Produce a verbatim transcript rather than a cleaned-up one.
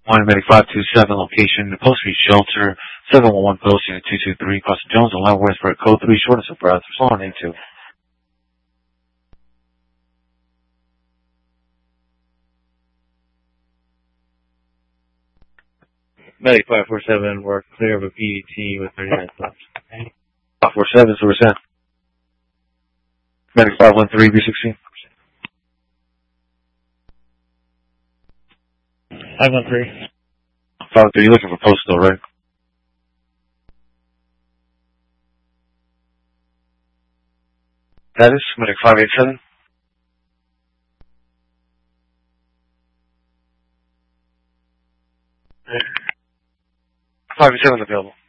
one Medic five two seven, location, the Post Street Shelter, seven one one Post, Unit two two three, Crossing Jones, and Line West for code three, shortness of breath, respond into. Medic five four seven, we're clear of a P E T with thirty minutes left. five four seven, so we're sent. Medic five one three, B sixteen. five one three. five one three, you're looking for postal, right? That is Medic five eight seven. five eight seven available.